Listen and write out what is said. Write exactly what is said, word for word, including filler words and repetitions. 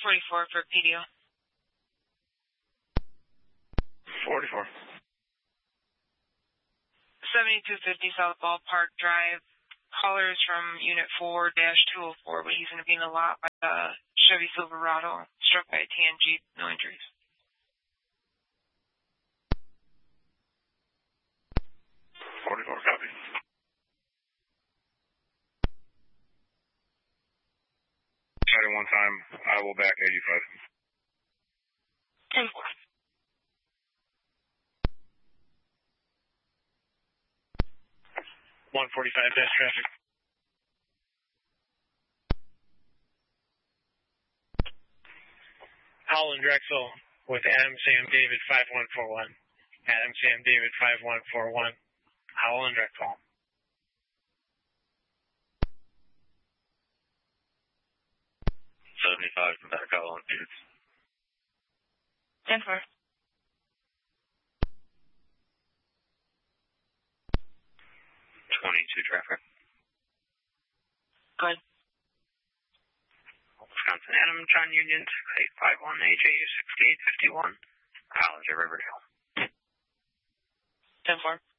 forty-four for P D O. forty-four. seventy-two fifty South Ballpark Drive. Callers from Unit four dash two oh four, but he's going to be in a lot by the Chevy Silverado, struck by a T N G, no injuries. forty-four, copy. Try it one time. I will back eighty-five. ten four. one forty-five dash traffic. Howell and Drexel with Adam Sam David five one four one. Adam Sam David five one four one. Howell and Drexel. seventy-five from back Howell and David. ten four. twenty-two traffic. Good. Wisconsin Adam, John Union, six eight five one, A J U sixty-eight fifty-one, College of Riverdale. ten four.